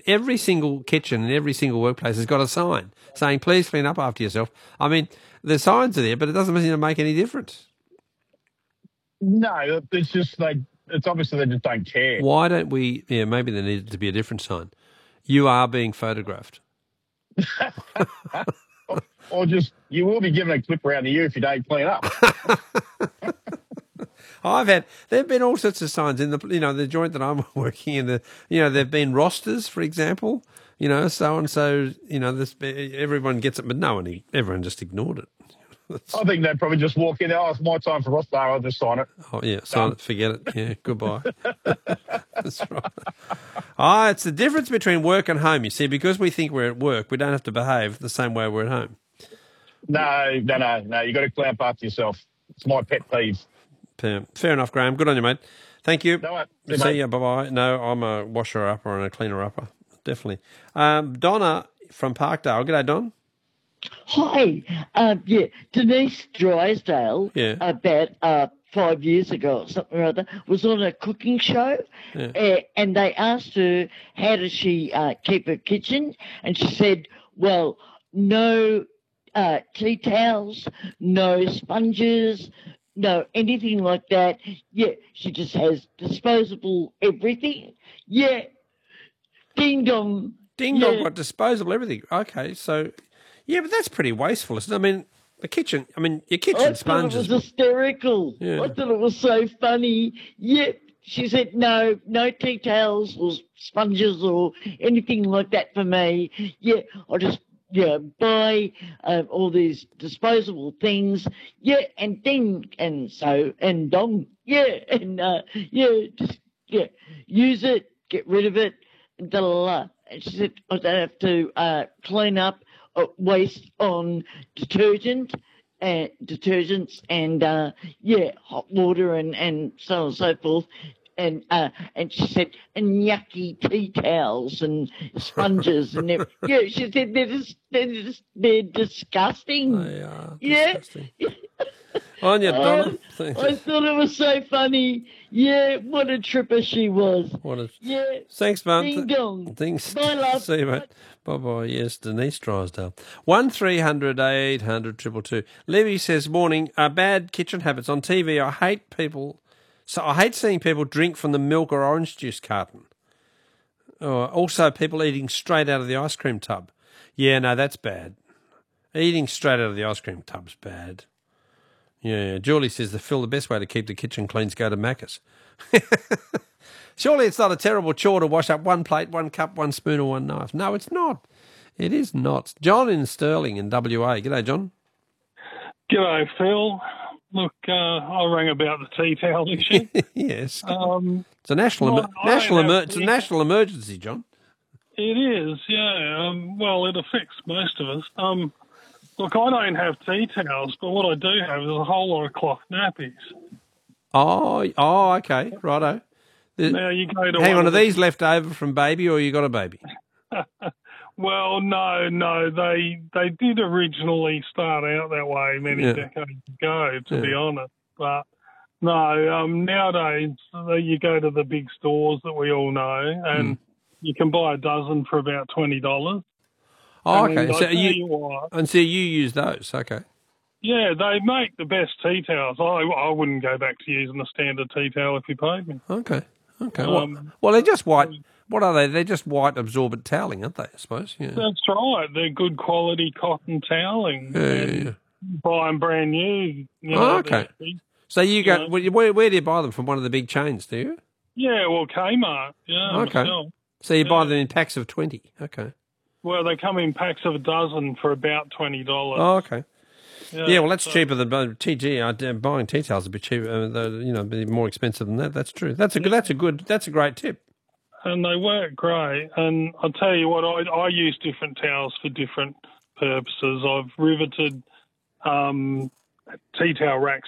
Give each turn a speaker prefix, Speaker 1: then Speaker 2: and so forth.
Speaker 1: every single kitchen and every single workplace has got a sign saying, please clean up after yourself. I mean, the signs are there, but it doesn't seem to make any difference.
Speaker 2: No, it's just it's obviously they just don't care.
Speaker 1: Why don't we, maybe there needed to be a different sign. You are being photographed.
Speaker 2: Or just, you will be given a clip around the ear if you don't clean up.
Speaker 1: There've been all sorts of signs in the joint that I'm working in. There've been rosters, for example. So and so. Everyone gets it, but everyone just ignored it.
Speaker 2: I think they'd probably just walk in. Oh, it's my time for roster. I'll just sign it.
Speaker 1: Oh yeah, sign it. Forget it. Yeah, goodbye. That's right. It's the difference between work and home. You see, because we think we're at work, we don't have to behave the same way we're at home.
Speaker 2: No. You got to clean up after yourself. It's my pet peeve.
Speaker 1: Fair enough, Graham. Good on you, mate. Thank you.
Speaker 2: No,
Speaker 1: See you. Bye-bye. No, I'm a washer-upper and a cleaner-upper. Definitely. Donna from Parkdale. G'day, Don.
Speaker 3: Hi. Denise Drysdale, about 5 years ago or something or other, was on a cooking show, and they asked her, how does she keep her kitchen? And she said, well, no tea towels, no sponges, no anything like that. Yeah, she just has disposable everything. Yeah. Ding dong.
Speaker 1: Ding dong got disposable everything. Okay, so, but that's pretty wasteful, isn't it? I mean, your kitchen sponges.
Speaker 3: I thought it was hysterical.
Speaker 1: Yeah.
Speaker 3: I thought it was so funny. Yep. She said, no tea towels or sponges or anything like that for me. Yeah, I just buy all these disposable things. Yeah, and ding and so and dong. Yeah, and use it, get rid of it, and da la la. And she said, I don't have to clean up waste on detergents and hot water and so on and so forth. And she said, and yucky tea towels and sponges and everything. Yeah, she said they're disgusting.
Speaker 1: They are
Speaker 3: disgusting.
Speaker 1: On you, Donna.
Speaker 3: I thought it was so funny. Yeah, what a tripper she was.
Speaker 1: Thanks, man.
Speaker 3: Ding dong.
Speaker 1: Thanks.
Speaker 3: Bye, love.
Speaker 1: See you, mate. Bye-bye. Yes, Denise Drysdale. 1300 800 222. Levy says, morning, bad kitchen habits. On TV, I hate seeing people drink from the milk or orange juice carton. Also, people eating straight out of the ice cream tub. Yeah, no, that's bad. Eating straight out of the ice cream tub's bad. Yeah. Julie says, the best way to keep the kitchen clean is go to Macca's. Surely it's not a terrible chore to wash up one plate, one cup, one spoon or one knife. No, it's not. It is not. John in Stirling in WA. G'day, John.
Speaker 4: G'day, Phil. Look, I rang about the tea towel issue.
Speaker 1: Yes. It's a national emergency, John.
Speaker 4: It is, yeah. Well, it affects most of us. Look, I don't have tea towels, but what I do have is a whole lot of cloth nappies.
Speaker 1: Oh, okay, righto.
Speaker 4: Now you go to
Speaker 1: hang on, are these left over from baby or you got a baby?
Speaker 4: Well, no, they did originally start out that way many decades ago, to be honest. But no, nowadays you go to the big stores that we all know, and you can buy a dozen for about $20.
Speaker 1: Oh, okay. So you use those, okay.
Speaker 4: Yeah, they make the best tea towels. I wouldn't go back to using a standard tea towel if you paid me.
Speaker 1: Okay. Well, they're just white. What are they? They're just white absorbent toweling, aren't they, I suppose? Yeah.
Speaker 4: That's right. They're good quality cotton toweling. Yeah. Buy them brand new.
Speaker 1: Okay. So you go, where do you buy them? From one of the big chains, do you?
Speaker 4: Yeah, well, Kmart. Yeah.
Speaker 1: Okay.
Speaker 4: Myself.
Speaker 1: So you buy them in packs of 20. Okay.
Speaker 4: Well, they come in packs of a dozen for about $20.
Speaker 1: Oh, okay. Yeah, well, that's cheaper than TG. Buying tea towels is a bit cheaper. Be more expensive than that. That's true. That's a great tip.
Speaker 4: And they work great. And I'll tell you what, I use different towels for different purposes. I've riveted tea towel racks